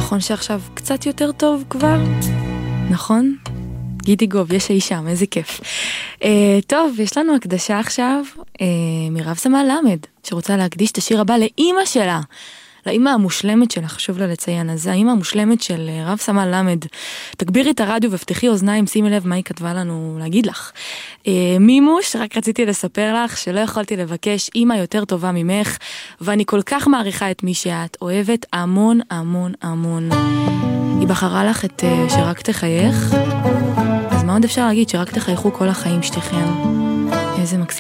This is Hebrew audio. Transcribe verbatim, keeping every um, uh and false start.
נכון שעכשיו קצת יותר טוב כבר? נכון? גידי גוב, יש אי שם, איזה כיף. אה, טוב, יש לנו הקדשה עכשיו אה, מרב סמל למד, שרוצה להקדיש את השיר הבא לאמא שלה. לאמא המושלמת שלה, חשוב לה לציין, אז האמא המושלמת של רב סמל למד. תגבירי את הרדיו ופתחי אוזניים, שימי לב מה היא כתבה לנו להגיד לך. מימוש, רק רציתי לספר לך שלא יכולתי לבקש אמא יותר טובה ממך, ואני כל כך מעריכה את מי שאת אוהבת המון המון המון. היא בחרה לך את שרק תחייך, אז מה עוד אפשר להגיד? שרק תחייכו כל החיים שתיכן. איזה מקסים.